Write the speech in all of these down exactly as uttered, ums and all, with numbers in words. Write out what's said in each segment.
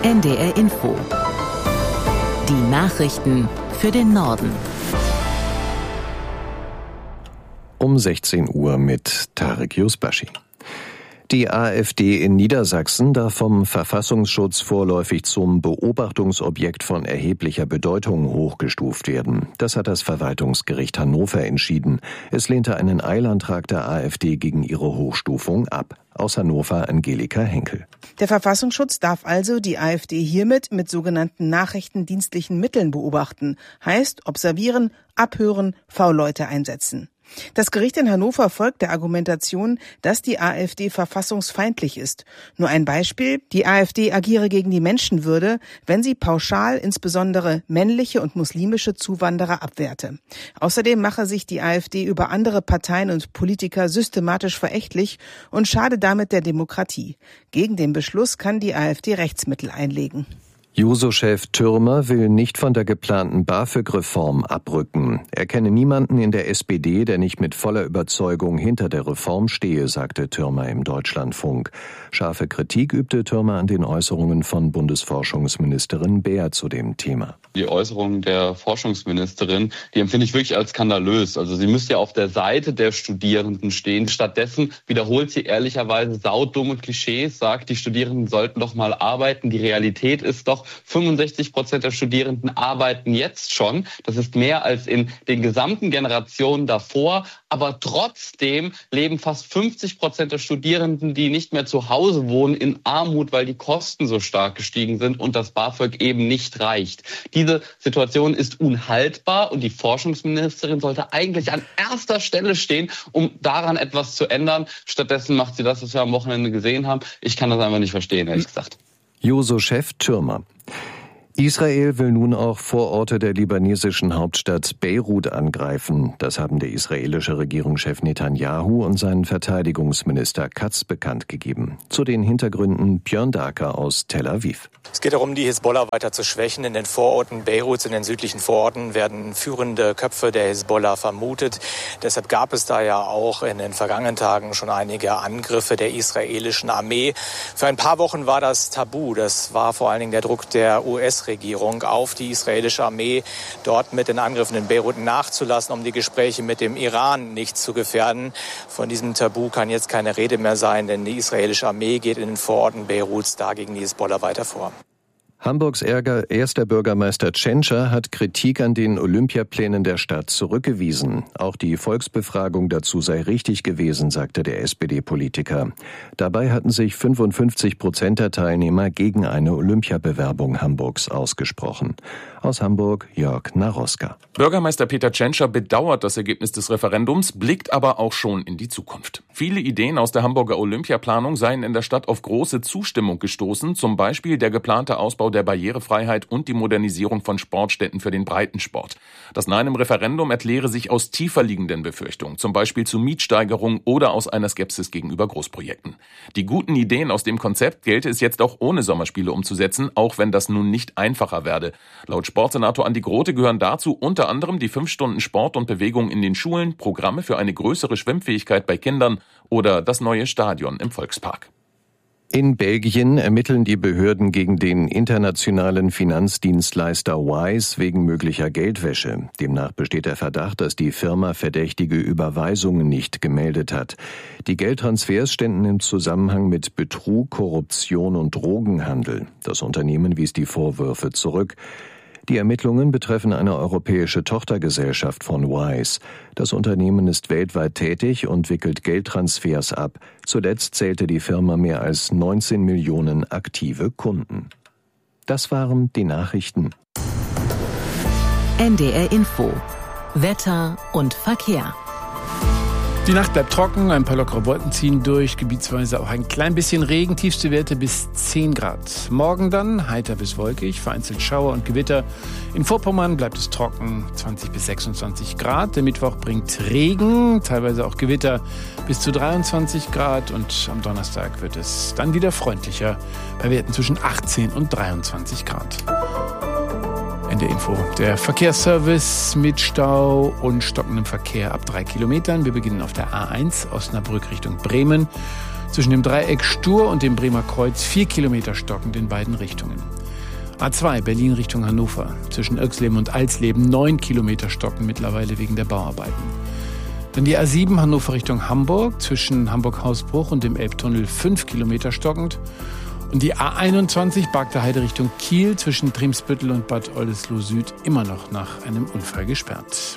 N D R Info. Die Nachrichten für den Norden. Um sechzehn Uhr mit Tarek Yusbashi. Die AfD in Niedersachsen darf vom Verfassungsschutz vorläufig zum Beobachtungsobjekt von erheblicher Bedeutung hochgestuft werden. Das hat das Verwaltungsgericht Hannover entschieden. Es lehnte einen Eilantrag der AfD gegen ihre Hochstufung ab. Aus Hannover Angelika Henkel. Der Verfassungsschutz darf also die AfD hiermit mit sogenannten nachrichtendienstlichen Mitteln beobachten. Heißt observieren, abhören, V-Leute einsetzen. Das Gericht in Hannover folgt der Argumentation, dass die AfD verfassungsfeindlich ist. Nur ein Beispiel: Die AfD agiere gegen die Menschenwürde, wenn sie pauschal insbesondere männliche und muslimische Zuwanderer abwerte. Außerdem mache sich die AfD über andere Parteien und Politiker systematisch verächtlich und schade damit der Demokratie. Gegen den Beschluss kann die AfD Rechtsmittel einlegen. Juso-Chef Thürmer will nicht von der geplanten BAföG-Reform abrücken. Er kenne niemanden in der S P D, der nicht mit voller Überzeugung hinter der Reform stehe, sagte Thürmer im Deutschlandfunk. Scharfe Kritik übte Thürmer an den Äußerungen von Bundesforschungsministerin Baer zu dem Thema. Die Äußerungen der Forschungsministerin, die empfinde ich wirklich als skandalös. Also sie müsste ja auf der Seite der Studierenden stehen. Stattdessen wiederholt sie ehrlicherweise saudumme Klischees, sagt, die Studierenden sollten doch mal arbeiten. Die Realität ist doch, fünfundsechzig Prozent der Studierenden arbeiten jetzt schon. Das ist mehr als in den gesamten Generationen davor. Aber trotzdem leben fast fünfzig Prozent der Studierenden, die nicht mehr zu Hause wohnen, in Armut, weil die Kosten so stark gestiegen sind und das BAföG eben nicht reicht. Diese Situation ist unhaltbar und die Forschungsministerin sollte eigentlich an erster Stelle stehen, um daran etwas zu ändern. Stattdessen macht sie das, was wir am Wochenende gesehen haben. Ich kann das einfach nicht verstehen, ehrlich gesagt. Juso-Chef Thürmer. Israel will nun auch Vororte der libanesischen Hauptstadt Beirut angreifen. Das haben der israelische Regierungschef Netanyahu und sein Verteidigungsminister Katz bekannt gegeben. Zu den Hintergründen Björn Daker aus Tel Aviv. Es geht darum, die Hisbollah weiter zu schwächen. In den Vororten Beiruts, in den südlichen Vororten, werden führende Köpfe der Hisbollah vermutet. Deshalb gab es da ja auch in den vergangenen Tagen schon einige Angriffe der israelischen Armee. Für ein paar Wochen war das tabu. Das war vor allen Dingen der Druck der U S-Regierung auf die israelische Armee, dort mit den Angriffen in Beirut nachzulassen, um die Gespräche mit dem Iran nicht zu gefährden. Von diesem Tabu kann jetzt keine Rede mehr sein, denn die israelische Armee geht in den Vororten Beiruts da gegen die Hisbollah weiter vor. Hamburgs Ärger erster Bürgermeister Tschentscher hat Kritik an den Olympiaplänen der Stadt zurückgewiesen. Auch die Volksbefragung dazu sei richtig gewesen, sagte der S P D-Politiker. Dabei hatten sich fünfundfünfzig Prozent der Teilnehmer gegen eine Olympiabewerbung Hamburgs ausgesprochen. Aus Hamburg Jörg Naroska. Bürgermeister Peter Tschentscher bedauert das Ergebnis des Referendums, blickt aber auch schon in die Zukunft. Viele Ideen aus der Hamburger Olympiaplanung seien in der Stadt auf große Zustimmung gestoßen, zum Beispiel der geplante Ausbau der Barrierefreiheit und die Modernisierung von Sportstätten für den Breitensport. Das Nein im Referendum erkläre sich aus tiefer liegenden Befürchtungen, zum Beispiel zu Mietsteigerungen oder aus einer Skepsis gegenüber Großprojekten. Die guten Ideen aus dem Konzept gelte es jetzt auch ohne Sommerspiele umzusetzen, auch wenn das nun nicht einfacher werde. Laut Sportsenator Andi Grote gehören dazu unter anderem die fünf Stunden Sport und Bewegung in den Schulen, Programme für eine größere Schwimmfähigkeit bei Kindern oder das neue Stadion im Volkspark. In Belgien ermitteln die Behörden gegen den internationalen Finanzdienstleister Wise wegen möglicher Geldwäsche. Demnach besteht der Verdacht, dass die Firma verdächtige Überweisungen nicht gemeldet hat. Die Geldtransfers ständen im Zusammenhang mit Betrug, Korruption und Drogenhandel. Das Unternehmen wies die Vorwürfe zurück. Die Ermittlungen betreffen eine europäische Tochtergesellschaft von Wise. Das Unternehmen ist weltweit tätig und wickelt Geldtransfers ab. Zuletzt zählte die Firma mehr als neunzehn Millionen aktive Kunden. Das waren die Nachrichten. N D R Info. Wetter und Verkehr. Die Nacht bleibt trocken, ein paar lockere Wolken ziehen durch, gebietsweise auch ein klein bisschen Regen, tiefste Werte bis zehn Grad. Morgen dann heiter bis wolkig, vereinzelt Schauer und Gewitter. In Vorpommern bleibt es trocken, zwanzig bis sechsundzwanzig Grad. Der Mittwoch bringt Regen, teilweise auch Gewitter bis zu dreiundzwanzig Grad. Und am Donnerstag wird es dann wieder freundlicher, bei Werten zwischen achtzehn und dreiundzwanzig Grad. Ende Info. Der Verkehrsservice mit Stau und stockendem Verkehr ab drei Kilometern. Wir beginnen auf der A eins Osnabrück Richtung Bremen. Zwischen dem Dreieck Stur und dem Bremer Kreuz vier Kilometer stockend in beiden Richtungen. A zwei Berlin Richtung Hannover. Zwischen Irxleben und Alsleben neun Kilometer stockend mittlerweile wegen der Bauarbeiten. Dann die A sieben Hannover Richtung Hamburg. Zwischen Hamburg-Hausbruch und dem Elbtunnel fünf Kilometer stockend. Und die A einundzwanzig Barkter Heide Richtung Kiel. Zwischen Triemsbüttel und Bad Oldesloe Süd immer noch nach einem Unfall gesperrt.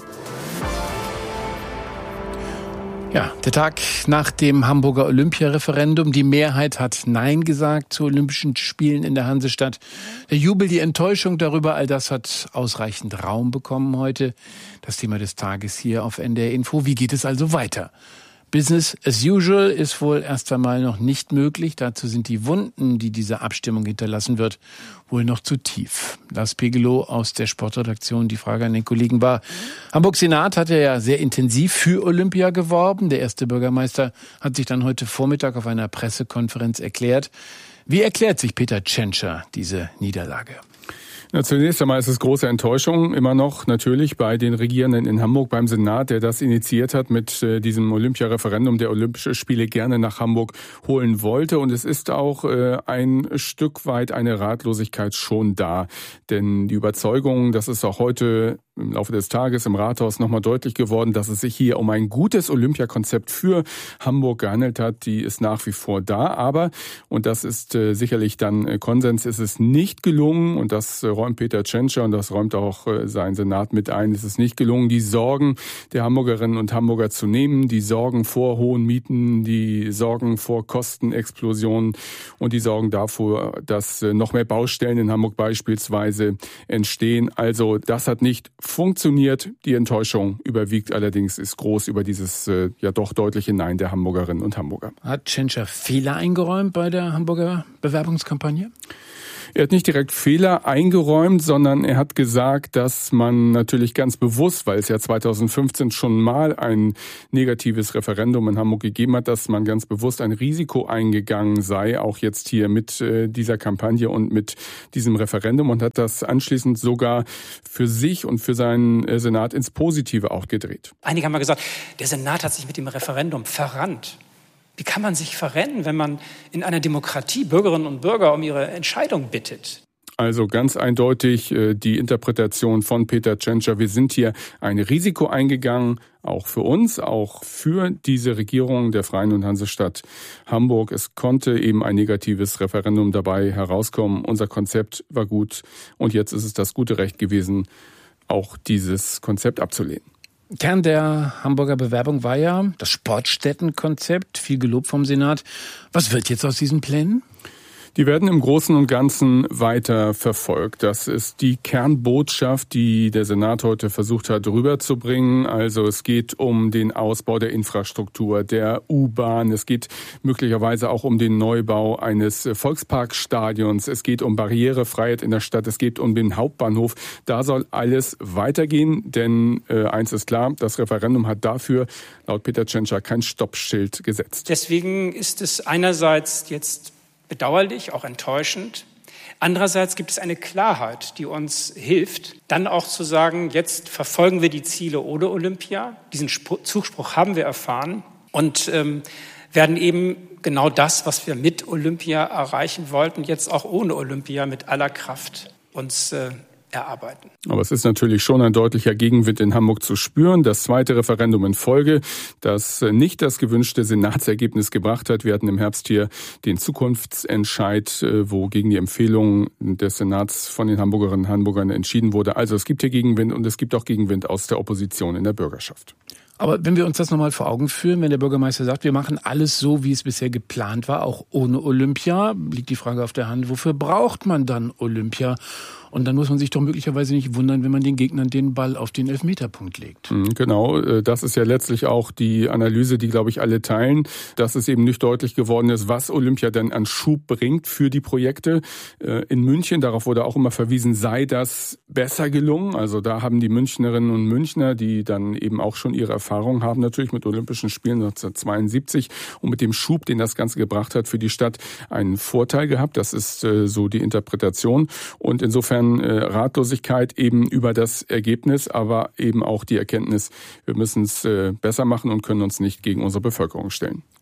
Ja, der Tag nach dem Hamburger Olympiareferendum. Die Mehrheit hat Nein gesagt zu Olympischen Spielen in der Hansestadt. Der Jubel, die Enttäuschung darüber, all das hat ausreichend Raum bekommen heute. Das Thema des Tages hier auf N D R Info. Wie geht es also weiter? Business as usual ist wohl erst einmal noch nicht möglich. Dazu sind die Wunden, die diese Abstimmung hinterlassen wird, wohl noch zu tief. Lars Pegelow aus der Sportredaktion. Die Frage an den Kollegen war, Hamburg-Senat hat ja sehr intensiv für Olympia geworben. Der erste Bürgermeister hat sich dann heute Vormittag auf einer Pressekonferenz erklärt. Wie erklärt sich Peter Tschentscher diese Niederlage? Na, zunächst einmal ist es große Enttäuschung immer noch natürlich bei den Regierenden in Hamburg, beim Senat, der das initiiert hat mit äh, diesem Olympia-Referendum, der Olympische Spiele gerne nach Hamburg holen wollte. Und es ist auch äh, ein Stück weit eine Ratlosigkeit schon da. Denn die Überzeugung, das ist auch heute im Laufe des Tages im Rathaus nochmal deutlich geworden, dass es sich hier um ein gutes Olympiakonzept für Hamburg gehandelt hat, die ist nach wie vor da. Aber, und das ist äh, sicherlich dann äh, Konsens, ist es nicht gelungen, und das äh, räumt Peter Tschentscher und das räumt auch äh, sein Senat mit ein, es ist nicht gelungen, die Sorgen der Hamburgerinnen und Hamburger zu nehmen, die Sorgen vor hohen Mieten, die Sorgen vor Kostenexplosionen und die Sorgen davor, dass äh, noch mehr Baustellen in Hamburg beispielsweise entstehen. Also das hat nicht funktioniert. Die Enttäuschung überwiegt allerdings, ist groß über dieses äh, ja doch deutliche Nein der Hamburgerinnen und Hamburger. Hat Tschentscher Fehler eingeräumt bei der Hamburger Bewerbungskampagne? Er hat nicht direkt Fehler eingeräumt, sondern er hat gesagt, dass man natürlich ganz bewusst, weil es ja zweitausendfünfzehn schon mal ein negatives Referendum in Hamburg gegeben hat, dass man ganz bewusst ein Risiko eingegangen sei, auch jetzt hier mit äh, dieser Kampagne und mit diesem Referendum, und hat das anschließend sogar für sich und für seinen äh, Senat ins Positive auch gedreht. Einige haben mal gesagt, der Senat hat sich mit dem Referendum verrannt. Wie kann man sich verrennen, wenn man in einer Demokratie Bürgerinnen und Bürger um ihre Entscheidung bittet? Also ganz eindeutig äh, die Interpretation von Peter Tschentscher. Wir sind hier ein Risiko eingegangen, auch für uns, auch für diese Regierung der Freien und Hansestadt Hamburg. Es konnte eben ein negatives Referendum dabei herauskommen. Unser Konzept war gut und jetzt ist es das gute Recht gewesen, auch dieses Konzept abzulehnen. Kern der Hamburger Bewerbung war ja das Sportstättenkonzept, viel gelobt vom Senat. Was wird jetzt aus diesen Plänen? Die werden im Großen und Ganzen weiter verfolgt. Das ist die Kernbotschaft, die der Senat heute versucht hat rüberzubringen. Also es geht um den Ausbau der Infrastruktur, der U-Bahn. Es geht möglicherweise auch um den Neubau eines Volksparkstadions. Es geht um Barrierefreiheit in der Stadt. Es geht um den Hauptbahnhof. Da soll alles weitergehen, denn äh, eins ist klar, das Referendum hat dafür laut Peter Tschentscher kein Stoppschild gesetzt. Deswegen ist es einerseits jetzt bedauerlich, auch enttäuschend. Andererseits gibt es eine Klarheit, die uns hilft, dann auch zu sagen, jetzt verfolgen wir die Ziele ohne Olympia. Diesen Zuspruch haben wir erfahren und ähm, werden eben genau das, was wir mit Olympia erreichen wollten, jetzt auch ohne Olympia mit aller Kraft uns äh, erarbeiten. Aber es ist natürlich schon ein deutlicher Gegenwind in Hamburg zu spüren. Das zweite Referendum in Folge, das nicht das gewünschte Senatsergebnis gebracht hat. Wir hatten im Herbst hier den Zukunftsentscheid, wo gegen die Empfehlungen des Senats von den Hamburgerinnen und Hamburgern entschieden wurde. Also es gibt hier Gegenwind und es gibt auch Gegenwind aus der Opposition in der Bürgerschaft. Aber wenn wir uns das nochmal vor Augen führen, wenn der Bürgermeister sagt, wir machen alles so, wie es bisher geplant war, auch ohne Olympia, liegt die Frage auf der Hand, wofür braucht man dann Olympia? Und dann muss man sich doch möglicherweise nicht wundern, wenn man den Gegnern den Ball auf den Elfmeterpunkt legt. Genau, das ist ja letztlich auch die Analyse, die, glaube ich, alle teilen, dass es eben nicht deutlich geworden ist, was Olympia denn an Schub bringt für die Projekte. In München, darauf wurde auch immer verwiesen, sei das besser gelungen. Also da haben die Münchnerinnen und Münchner, die dann eben auch schon ihre Erfahrung haben, natürlich mit Olympischen Spielen neunzehnhundertzweiundsiebzig und mit dem Schub, den das Ganze gebracht hat für die Stadt, einen Vorteil gehabt. Das ist so die Interpretation. Und insofern Ratlosigkeit eben über das Ergebnis, aber eben auch die Erkenntnis, wir müssen es besser machen und können uns nicht gegen unsere Bevölkerung stellen.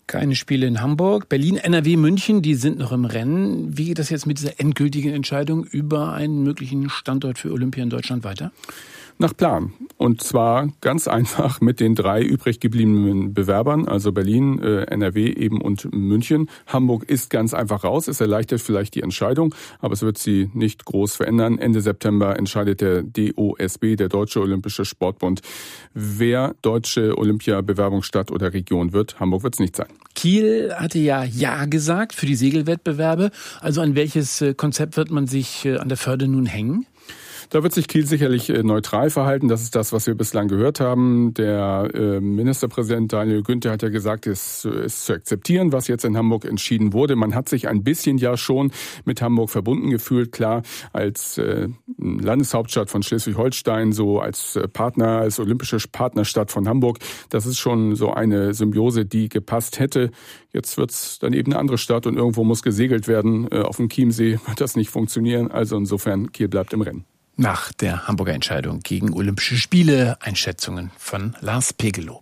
Keine Spiele in Hamburg. Berlin, N R W, München, die sind noch im Rennen. Wie geht das jetzt mit dieser endgültigen Entscheidung über einen möglichen Standort für Olympia in Deutschland weiter? Nach Plan. Und zwar ganz einfach mit den drei übrig gebliebenen Bewerbern, also Berlin, äh, N R W eben und München. Hamburg ist ganz einfach raus. Es erleichtert vielleicht die Entscheidung, aber es wird sie nicht groß verändern. Ende September entscheidet der D O S B, der Deutsche Olympische Sportbund, wer deutsche Olympia-Bewerbungsstadt oder Region wird. Hamburg wird es nicht sein. Kiel hatte ja Ja gesagt für die Segelwettbewerbe. Also an welches Konzept wird man sich an der Förde nun hängen? Da wird sich Kiel sicherlich neutral verhalten. Das ist das, was wir bislang gehört haben. Der äh, Ministerpräsident Daniel Günther hat ja gesagt, es ist zu akzeptieren, was jetzt in Hamburg entschieden wurde. Man hat sich ein bisschen ja schon mit Hamburg verbunden gefühlt. Klar, als äh, Landeshauptstadt von Schleswig-Holstein, so als Partner, als olympische Partnerstadt von Hamburg. Das ist schon so eine Symbiose, die gepasst hätte. Jetzt wird's dann eben eine andere Stadt und irgendwo muss gesegelt werden. Äh, auf dem Chiemsee wird das nicht funktionieren. Also insofern, Kiel bleibt im Rennen. Nach der Hamburger Entscheidung gegen Olympische Spiele, Einschätzungen von Lars Pegelow.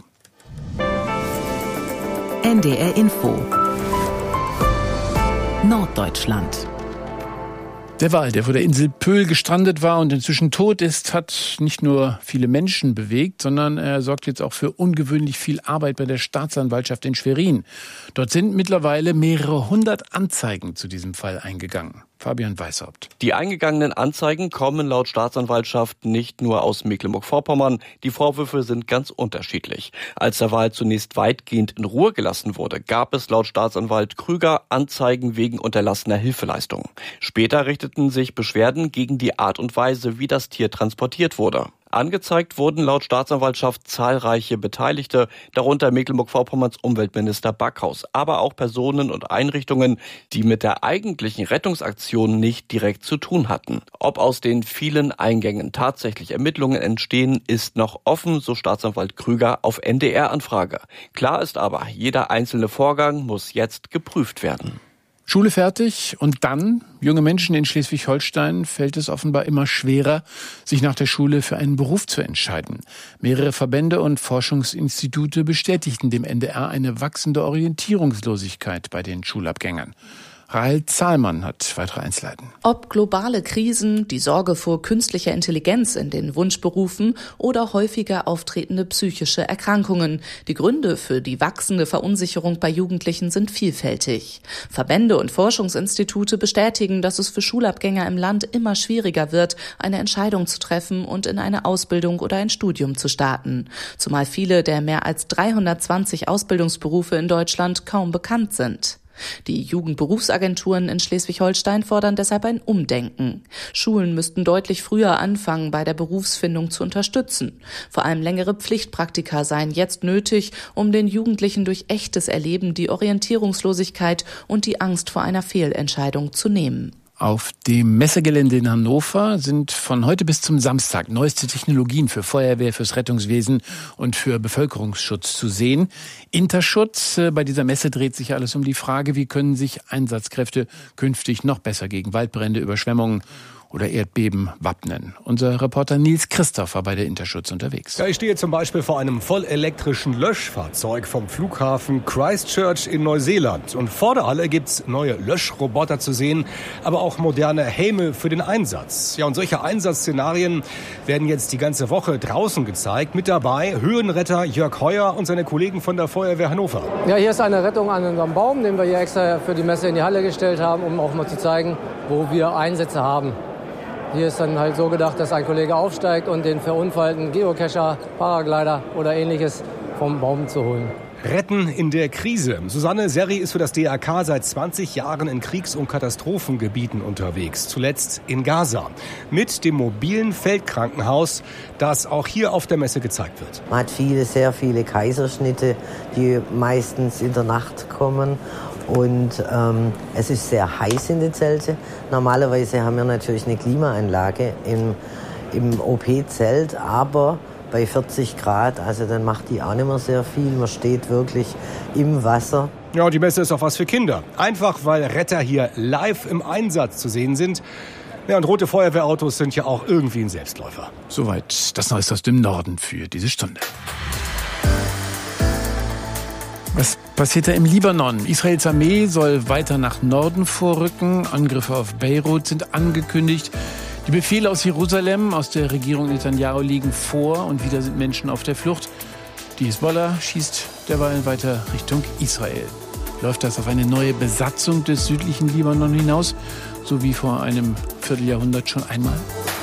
N D R Info Norddeutschland. Der Wal, der vor der Insel Pöhl gestrandet war und inzwischen tot ist, hat nicht nur viele Menschen bewegt, sondern er sorgt jetzt auch für ungewöhnlich viel Arbeit bei der Staatsanwaltschaft in Schwerin. Dort sind mittlerweile mehrere hundert Anzeigen zu diesem Fall eingegangen. Fabian Weishaupt. Die eingegangenen Anzeigen kommen laut Staatsanwaltschaft nicht nur aus Mecklenburg-Vorpommern. Die Vorwürfe sind ganz unterschiedlich. Als der Wal zunächst weitgehend in Ruhe gelassen wurde, gab es laut Staatsanwalt Krüger Anzeigen wegen unterlassener Hilfeleistung. Später richteten sich Beschwerden gegen die Art und Weise, wie das Tier transportiert wurde. Angezeigt wurden laut Staatsanwaltschaft zahlreiche Beteiligte, darunter Mecklenburg-Vorpommerns Umweltminister Backhaus, aber auch Personen und Einrichtungen, die mit der eigentlichen Rettungsaktion nicht direkt zu tun hatten. Ob aus den vielen Eingängen tatsächlich Ermittlungen entstehen, ist noch offen, so Staatsanwalt Krüger auf N D R-Anfrage. Klar ist aber, jeder einzelne Vorgang muss jetzt geprüft werden. Schule fertig und dann, junge Menschen in Schleswig-Holstein, fällt es offenbar immer schwerer, sich nach der Schule für einen Beruf zu entscheiden. Mehrere Verbände und Forschungsinstitute bestätigten dem N D R eine wachsende Orientierungslosigkeit bei den Schulabgängern. Rahel Zahlmann hat weitere Einzelheiten. Ob globale Krisen, die Sorge vor künstlicher Intelligenz in den Wunschberufen oder häufiger auftretende psychische Erkrankungen. Die Gründe für die wachsende Verunsicherung bei Jugendlichen sind vielfältig. Verbände und Forschungsinstitute bestätigen, dass es für Schulabgänger im Land immer schwieriger wird, eine Entscheidung zu treffen und in eine Ausbildung oder ein Studium zu starten. Zumal viele der mehr als dreihundertzwanzig Ausbildungsberufe in Deutschland kaum bekannt sind. Die Jugendberufsagenturen in Schleswig-Holstein fordern deshalb ein Umdenken. Schulen müssten deutlich früher anfangen, bei der Berufsfindung zu unterstützen. Vor allem längere Pflichtpraktika seien jetzt nötig, um den Jugendlichen durch echtes Erleben die Orientierungslosigkeit und die Angst vor einer Fehlentscheidung zu nehmen. Auf dem Messegelände in Hannover sind von heute bis zum Samstag neueste Technologien für Feuerwehr, fürs Rettungswesen und für Bevölkerungsschutz zu sehen. Interschutz, bei dieser Messe dreht sich alles um die Frage, wie können sich Einsatzkräfte künftig noch besser gegen Waldbrände, Überschwemmungen oder Erdbeben wappnen. Unser Reporter Nils Christoph war bei der Interschutz unterwegs. Ja, ich stehe zum Beispiel vor einem vollelektrischen Löschfahrzeug vom Flughafen Christchurch in Neuseeland. Und vor der Halle gibt's neue Löschroboter zu sehen, aber auch moderne Helme für den Einsatz. Ja, und solche Einsatzszenarien werden jetzt die ganze Woche draußen gezeigt. Mit dabei Höhenretter Jörg Heuer und seine Kollegen von der Feuerwehr Hannover. Ja, hier ist eine Rettung an unserem Baum, den wir hier extra für die Messe in die Halle gestellt haben, um auch mal zu zeigen, wo wir Einsätze haben. Hier ist dann halt so gedacht, dass ein Kollege aufsteigt und den verunfallten Geocacher, Paraglider oder ähnliches vom Baum zu holen. Retten in der Krise. Susanne Serri ist für das D R K seit zwanzig Jahren in Kriegs- und Katastrophengebieten unterwegs. Zuletzt in Gaza. Mit dem mobilen Feldkrankenhaus, das auch hier auf der Messe gezeigt wird. Man hat viele, sehr viele Kaiserschnitte, die meistens in der Nacht kommen. Und ähm, es ist sehr heiß in den Zelten. Normalerweise haben wir natürlich eine Klimaanlage im, im O P-Zelt, aber bei vierzig Grad, also dann macht die auch nicht mehr sehr viel. Man steht wirklich im Wasser. Ja, die Messe ist auch was für Kinder. Einfach, weil Retter hier live im Einsatz zu sehen sind. Ja, und rote Feuerwehrautos sind ja auch irgendwie ein Selbstläufer. Soweit das Neueste aus dem Norden für diese Stunde. Was passiert da im Libanon? Israels Armee soll weiter nach Norden vorrücken. Angriffe auf Beirut sind angekündigt. Die Befehle aus Jerusalem, aus der Regierung Netanyahu liegen vor und wieder sind Menschen auf der Flucht. Die Hisbollah schießt derweil weiter Richtung Israel. Läuft das auf eine neue Besatzung des südlichen Libanon hinaus, so wie vor einem Vierteljahrhundert schon einmal?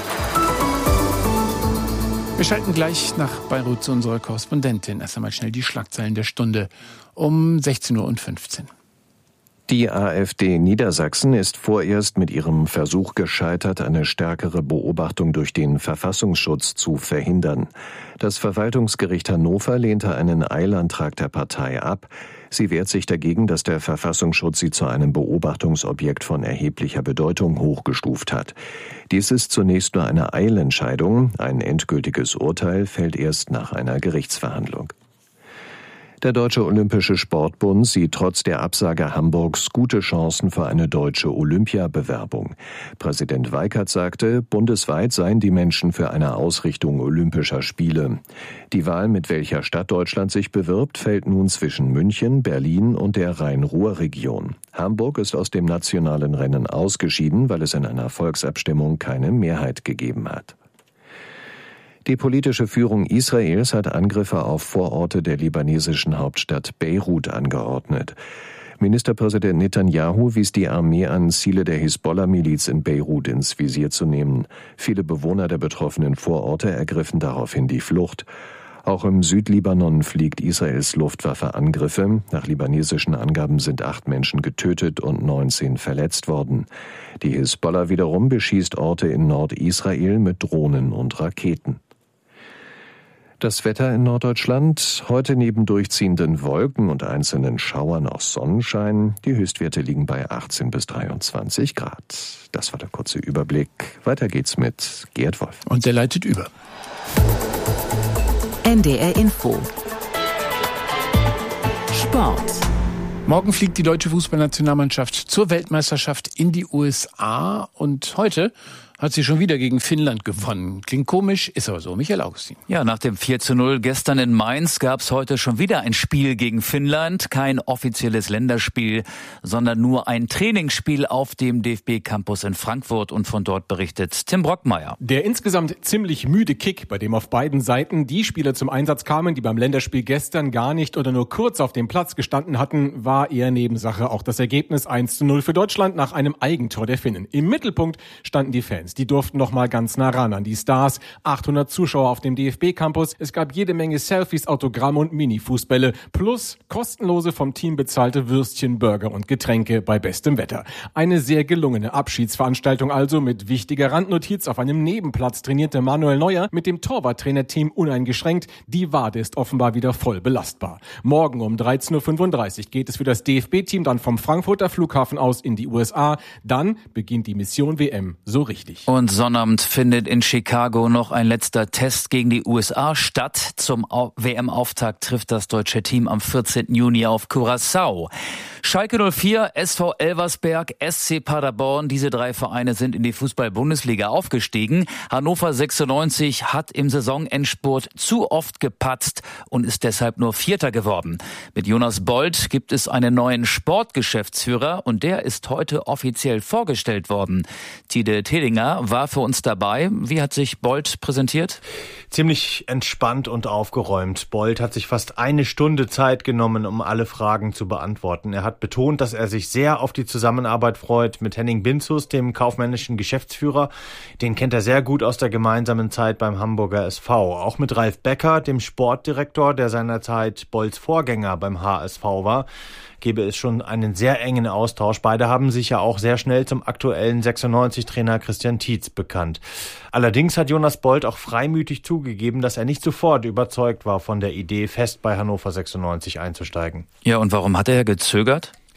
Wir schalten gleich nach Beirut zu unserer Korrespondentin. Erst einmal schnell die Schlagzeilen der Stunde um sechzehn Uhr fünfzehn. Die AfD Niedersachsen ist vorerst mit ihrem Versuch gescheitert, eine stärkere Beobachtung durch den Verfassungsschutz zu verhindern. Das Verwaltungsgericht Hannover lehnte einen Eilantrag der Partei ab. Sie wehrt sich dagegen, dass der Verfassungsschutz sie zu einem Beobachtungsobjekt von erheblicher Bedeutung hochgestuft hat. Dies ist zunächst nur eine Eilentscheidung. Ein endgültiges Urteil fällt erst nach einer Gerichtsverhandlung. Der Deutsche Olympische Sportbund sieht trotz der Absage Hamburgs gute Chancen für eine deutsche Olympiabewerbung. Präsident Weikert sagte, bundesweit seien die Menschen für eine Ausrichtung Olympischer Spiele. Die Wahl, mit welcher Stadt Deutschland sich bewirbt, fällt nun zwischen München, Berlin und der Rhein-Ruhr-Region. Hamburg ist aus dem nationalen Rennen ausgeschieden, weil es in einer Volksabstimmung keine Mehrheit gegeben hat. Die politische Führung Israels hat Angriffe auf Vororte der libanesischen Hauptstadt Beirut angeordnet. Ministerpräsident Netanyahu wies die Armee an, Ziele der Hisbollah-Miliz in Beirut ins Visier zu nehmen. Viele Bewohner der betroffenen Vororte ergriffen daraufhin die Flucht. Auch im Südlibanon fliegt Israels Luftwaffe Angriffe. Nach libanesischen Angaben sind acht Menschen getötet und neunzehn verletzt worden. Die Hisbollah wiederum beschießt Orte in Nordisrael mit Drohnen und Raketen. Das Wetter in Norddeutschland, heute neben durchziehenden Wolken und einzelnen Schauern auch Sonnenschein. Die Höchstwerte liegen bei achtzehn bis dreiundzwanzig Grad. Das war der kurze Überblick. Weiter geht's mit Gerd Wolf. Und der leitet über. N D R Info. Sport. Morgen fliegt die deutsche Fußballnationalmannschaft zur Weltmeisterschaft in die U S A und heute hat sie schon wieder gegen Finnland gewonnen. Klingt komisch, ist aber so. Michael Augustin. Ja, nach dem vier zu null gestern in Mainz gab es heute schon wieder ein Spiel gegen Finnland. Kein offizielles Länderspiel, sondern nur ein Trainingsspiel auf dem D F B-Campus in Frankfurt. Und von dort berichtet Tim Brockmeier. Der insgesamt ziemlich müde Kick, bei dem auf beiden Seiten die Spieler zum Einsatz kamen, die beim Länderspiel gestern gar nicht oder nur kurz auf dem Platz gestanden hatten, war eher Nebensache. Auch das Ergebnis eins zu null für Deutschland nach einem Eigentor der Finnen. Im Mittelpunkt standen die Fans. Die durften noch mal ganz nah ran an die Stars. achthundert Zuschauer auf dem D F B-Campus. Es gab jede Menge Selfies, Autogramme und Mini-Fußbälle. Plus kostenlose vom Team bezahlte Würstchen, Burger und Getränke bei bestem Wetter. Eine sehr gelungene Abschiedsveranstaltung also. Mit wichtiger Randnotiz: Auf einem Nebenplatz trainierte Manuel Neuer mit dem Torwarttrainerteam uneingeschränkt. Die Wade ist offenbar wieder voll belastbar. Morgen um dreizehn Uhr fünfunddreißig geht es für das D F B-Team dann vom Frankfurter Flughafen aus in die U S A. Dann beginnt die Mission W M so richtig. Und Sonnabend findet in Chicago noch ein letzter Test gegen die U S A statt. Zum W M-Auftakt trifft das deutsche Team am vierzehnten Juni auf Curaçao. Schalke null vier, S V Elversberg, S C Paderborn, diese drei Vereine sind in die Fußball-Bundesliga aufgestiegen. Hannover sechsundneunzig hat im Saisonendspurt zu oft gepatzt und ist deshalb nur Vierter geworden. Mit Jonas Bold gibt es einen neuen Sportgeschäftsführer und der ist heute offiziell vorgestellt worden. Tide Tedinger war für uns dabei. Wie hat sich Bold präsentiert? Ziemlich entspannt und aufgeräumt. Bold hat sich fast eine Stunde Zeit genommen, um alle Fragen zu beantworten. Er hat betont, dass er sich sehr auf die Zusammenarbeit freut mit Henning Binzus, dem kaufmännischen Geschäftsführer. Den kennt er sehr gut aus der gemeinsamen Zeit beim Hamburger S V. Auch mit Ralf Becker, dem Sportdirektor, der seinerzeit Bolds Vorgänger beim H S V war, gäbe es schon einen sehr engen Austausch. Beide haben sich ja auch sehr schnell zum aktuellen sechsundneunzig-Trainer Christian Tietz bekannt. Allerdings hat Jonas Bold auch freimütig zugegeben, dass er nicht sofort überzeugt war von der Idee, fest bei Hannover sechsundneunzig einzusteigen. Ja, und warum hat er gezögert?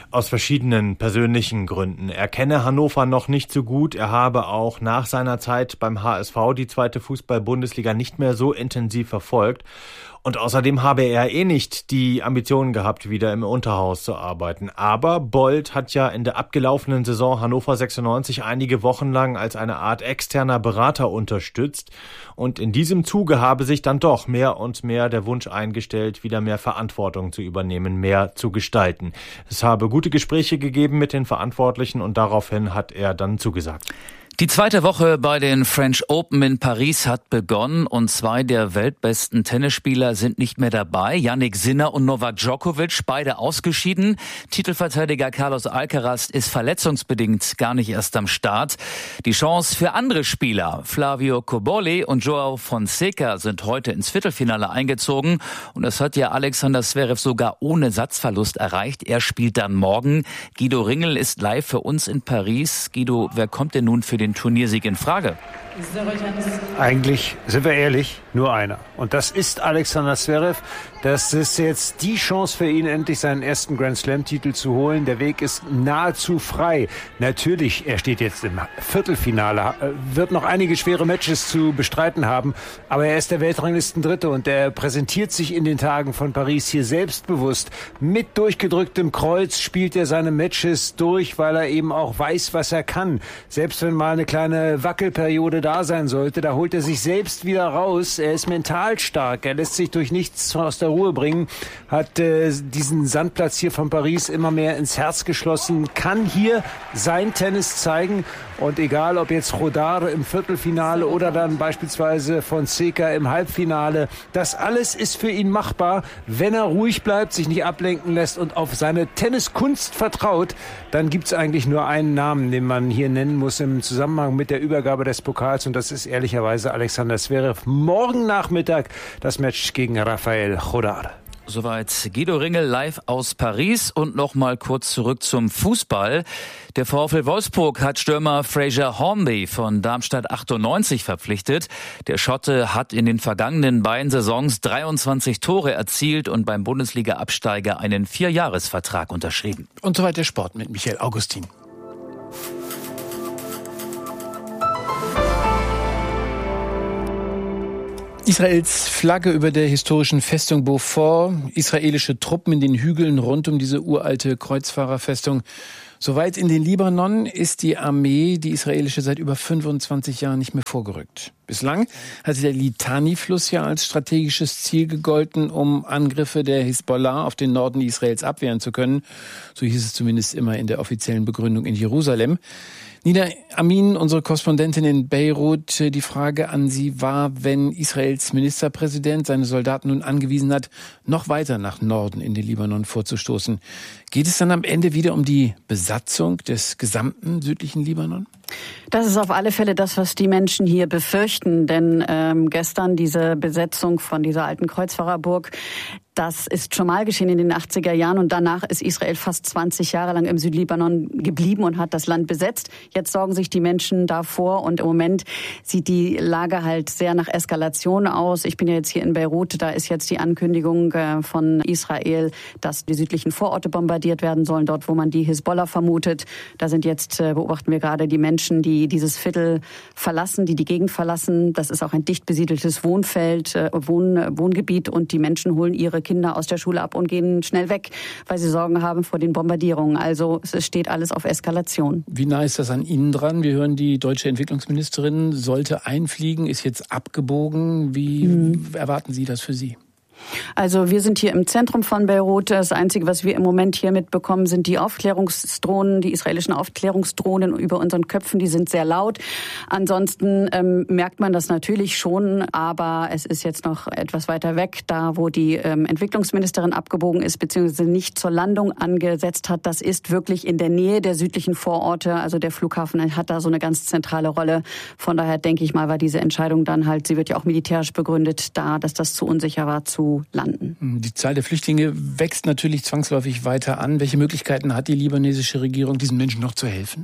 aus verschiedenen persönlichen Gründen. Er kenne Hannover noch nicht so gut. Er habe auch nach seiner Zeit beim H S V die zweite Fußball-Bundesliga nicht mehr so intensiv verfolgt. Und außerdem habe er eh nicht die Ambitionen gehabt, wieder im Unterhaus zu arbeiten. Aber Bold hat ja in der abgelaufenen Saison Hannover sechsundneunzig einige Wochen lang als eine Art externer Berater unterstützt. Und in diesem Zuge habe sich dann doch mehr und mehr der Wunsch eingestellt, wieder mehr Verantwortung zu übernehmen, mehr zu gestalten. Es habe gute Gespräche gegeben mit den Verantwortlichen und daraufhin hat er dann zugesagt. Die zweite Woche bei den French Open in Paris hat begonnen und zwei der weltbesten Tennisspieler sind nicht mehr dabei. Jannik Sinner und Novak Djokovic, beide ausgeschieden. Titelverteidiger Carlos Alcaraz ist verletzungsbedingt gar nicht erst am Start. Die Chance für andere Spieler, Flavio Cobolli und Joao Fonseca, sind heute ins Viertelfinale eingezogen. Und das hat ja Alexander Zverev sogar ohne Satzverlust erreicht. Er spielt dann morgen. Guido Ringel ist live für uns in Paris. Guido, wer kommt denn nun für den Turniersieg in Frage? Eigentlich, sind wir ehrlich, nur einer. Und das ist Alexander Zverev. Das ist jetzt die Chance für ihn, endlich seinen ersten Grand-Slam-Titel zu holen. Der Weg ist nahezu frei. Natürlich, er steht jetzt im Viertelfinale, wird noch einige schwere Matches zu bestreiten haben. Aber er ist der Weltranglistendritte und er präsentiert sich in den Tagen von Paris hier selbstbewusst. Mit durchgedrücktem Kreuz spielt er seine Matches durch, weil er eben auch weiß, was er kann. Selbst wenn mal eine kleine Wackelperiode da sein sollte, da holt er sich selbst wieder raus. Er ist mental stark. Er lässt sich durch nichts aus der Ruhe bringen, hat äh, diesen Sandplatz hier von Paris immer mehr ins Herz geschlossen, kann hier sein Tennis zeigen und egal ob jetzt Rodar im Viertelfinale oder dann beispielsweise Fonseca im Halbfinale, das alles ist für ihn machbar, wenn er ruhig bleibt, sich nicht ablenken lässt und auf seine Tenniskunst vertraut, dann gibt's eigentlich nur einen Namen, den man hier nennen muss im Zusammenhang mit der Übergabe des Pokals und das ist ehrlicherweise Alexander Zverev. Morgen Nachmittag das Match gegen Rafael Rodar. Soweit Guido Ringel live aus Paris und noch mal kurz zurück zum Fußball. Der VfL Wolfsburg hat Stürmer Fraser Hornby von Darmstadt achtundneunzig verpflichtet. Der Schotte hat in den vergangenen beiden Saisons dreiundzwanzig Tore erzielt und beim Bundesliga-Absteiger einen Vierjahresvertrag unterschrieben. Und soweit der Sport mit Michael Augustin. Israels Flagge über der historischen Festung Beaufort, israelische Truppen in den Hügeln rund um diese uralte Kreuzfahrerfestung. Soweit in den Libanon ist die Armee, die israelische, seit über fünfundzwanzig Jahren nicht mehr vorgerückt. Bislang hatte der Litani-Fluss ja als strategisches Ziel gegolten, um Angriffe der Hisbollah auf den Norden Israels abwehren zu können. So hieß es zumindest immer in der offiziellen Begründung in Jerusalem. Nina Amin, unsere Korrespondentin in Beirut, die Frage an Sie war, wenn Israels Ministerpräsident seine Soldaten nun angewiesen hat, noch weiter nach Norden in den Libanon vorzustoßen. Geht es dann am Ende wieder um die Besatzung des gesamten südlichen Libanon? Das ist auf alle Fälle das, was die Menschen hier befürchten. Denn ähm, gestern diese Besetzung von dieser alten Kreuzfahrerburg, das ist schon mal geschehen in den achtziger Jahren. Und danach ist Israel fast zwanzig Jahre lang im Südlibanon geblieben und hat das Land besetzt. Jetzt sorgen sich die Menschen davor. Und im Moment sieht die Lage halt sehr nach Eskalation aus. Ich bin ja jetzt hier in Beirut. Da ist jetzt die Ankündigung äh, von Israel, dass die südlichen Vororte bombardiert werden sollen, dort, wo man die Hisbollah vermutet. Da sind jetzt, äh, beobachten wir gerade die Menschen, die dieses Viertel verlassen, die die Gegend verlassen. Das ist auch ein dicht besiedeltes Wohnfeld, äh, Wohn, Wohngebiet und die Menschen holen ihre Kinder aus der Schule ab und gehen schnell weg, weil sie Sorgen haben vor den Bombardierungen. Also es steht alles auf Eskalation. Wie nah ist das an Ihnen dran? Wir hören, die deutsche Entwicklungsministerin sollte einfliegen, ist jetzt abgebogen. Wie mhm. erwarten Sie das für Sie? Also wir sind hier im Zentrum von Beirut. Das Einzige, was wir im Moment hier mitbekommen, sind die Aufklärungsdrohnen, die israelischen Aufklärungsdrohnen über unseren Köpfen. Die sind sehr laut. Ansonsten ähm, merkt man das natürlich schon, aber es ist jetzt noch etwas weiter weg, da wo die ähm, Entwicklungsministerin abgebogen ist, beziehungsweise nicht zur Landung angesetzt hat. Das ist wirklich in der Nähe der südlichen Vororte. Also der Flughafen hat da so eine ganz zentrale Rolle. Von daher denke ich mal, war diese Entscheidung dann halt, sie wird ja auch militärisch begründet, da, dass das zu unsicher war, zu landen. Die Zahl der Flüchtlinge wächst natürlich zwangsläufig weiter an. Welche Möglichkeiten hat die libanesische Regierung, diesen Menschen noch zu helfen?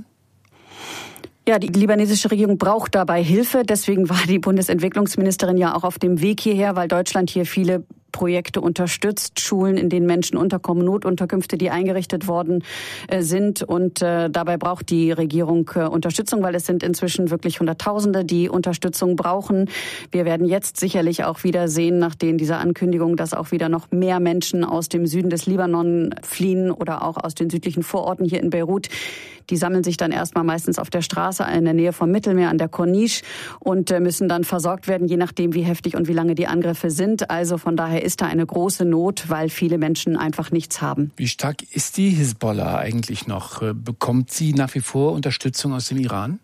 Ja, die libanesische Regierung braucht dabei Hilfe. Deswegen war die Bundesentwicklungsministerin ja auch auf dem Weg hierher, weil Deutschland hier viele Projekte unterstützt, Schulen, in denen Menschen unterkommen, Notunterkünfte, die eingerichtet worden äh, sind. Und äh, dabei braucht die Regierung äh, Unterstützung, weil es sind inzwischen wirklich Hunderttausende, die Unterstützung brauchen. Wir werden jetzt sicherlich auch wieder sehen, nachdem dieser Ankündigung, dass auch wieder noch mehr Menschen aus dem Süden des Libanon fliehen oder auch aus den südlichen Vororten hier in Beirut. Die sammeln sich dann erstmal meistens auf der Straße in der Nähe vom Mittelmeer an der Corniche und äh, müssen dann versorgt werden, je nachdem, wie heftig und wie lange die Angriffe sind. Also von daher ist da eine große Not, weil viele Menschen einfach nichts haben. Wie stark ist die Hisbollah eigentlich noch? Bekommt sie nach wie vor Unterstützung aus dem Iran?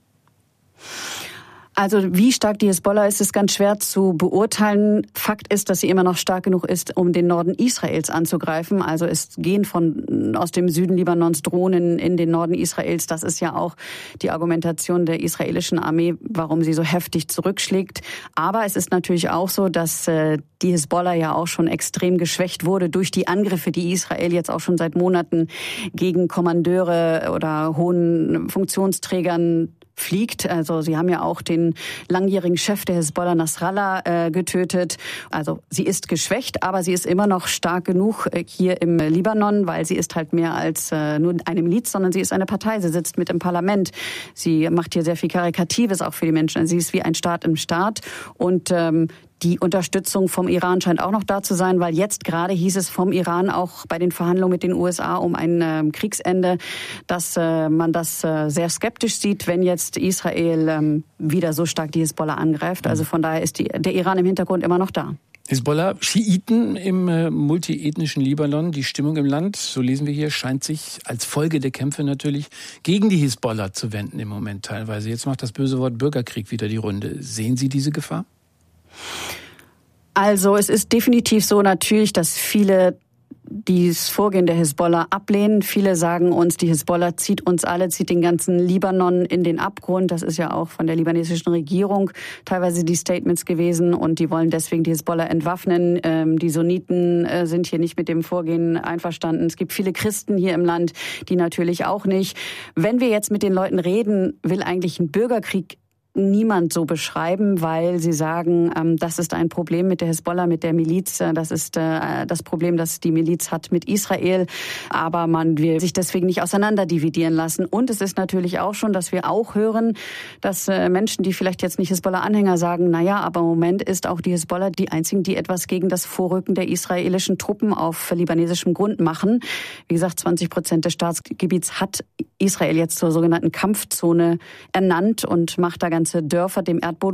Also wie stark die Hisbollah ist, ist ganz schwer zu beurteilen. Fakt ist, dass sie immer noch stark genug ist, um den Norden Israels anzugreifen. Also es gehen von aus dem Süden Libanons Drohnen in den Norden Israels. Das ist ja auch die Argumentation der israelischen Armee, warum sie so heftig zurückschlägt. Aber es ist natürlich auch so, dass äh, die Hisbollah ja auch schon extrem geschwächt wurde durch die Angriffe, die Israel jetzt auch schon seit Monaten gegen Kommandeure oder hohen Funktionsträgern fliegt. Also sie haben ja auch den langjährigen Chef der Hisbollah, Nasrallah, äh, getötet. Also sie ist geschwächt, aber sie ist immer noch stark genug äh, hier im Libanon, weil sie ist halt mehr als äh, nur eine Miliz, sondern sie ist eine Partei. Sie sitzt mit im Parlament. Sie macht hier sehr viel Karikatives auch für die Menschen. Also sie ist wie ein Staat im Staat und ähm, die Unterstützung vom Iran scheint auch noch da zu sein, weil jetzt gerade hieß es vom Iran auch bei den Verhandlungen mit den U S A um ein äh, Kriegsende, dass äh, man das äh, sehr skeptisch sieht, wenn jetzt Israel ähm, wieder so stark die Hisbollah angreift. Also von daher ist die, der Iran im Hintergrund immer noch da. Hisbollah, Schiiten im äh, multiethnischen Libanon, die Stimmung im Land, so lesen wir hier, scheint sich als Folge der Kämpfe natürlich gegen die Hisbollah zu wenden im Moment teilweise. Jetzt macht das böse Wort Bürgerkrieg wieder die Runde. Sehen Sie diese Gefahr? Also es ist definitiv so natürlich, dass viele dieses Vorgehen der Hisbollah ablehnen. Viele sagen uns, die Hisbollah zieht uns alle, zieht den ganzen Libanon in den Abgrund. Das ist ja auch von der libanesischen Regierung teilweise die Statements gewesen und die wollen deswegen die Hisbollah entwaffnen. Ähm, die Sunniten äh, sind hier nicht mit dem Vorgehen einverstanden. Es gibt viele Christen hier im Land, die natürlich auch nicht. Wenn wir jetzt mit den Leuten reden, will eigentlich ein Bürgerkrieg niemand so beschreiben, weil sie sagen, ähm, das ist ein Problem mit der Hisbollah, mit der Miliz. Das ist äh, das Problem, das die Miliz hat mit Israel. Aber man will sich deswegen nicht auseinanderdividieren lassen. Und es ist natürlich auch schon, dass wir auch hören, dass äh, Menschen, die vielleicht jetzt nicht Hisbollah-Anhänger sagen, naja, aber im Moment ist auch die Hisbollah die einzigen, die etwas gegen das Vorrücken der israelischen Truppen auf libanesischem Grund machen. Wie gesagt, zwanzig Prozent des Staatsgebiets hat Israel jetzt zur sogenannten Kampfzone ernannt und macht da ganz Dörfer dem Erdboden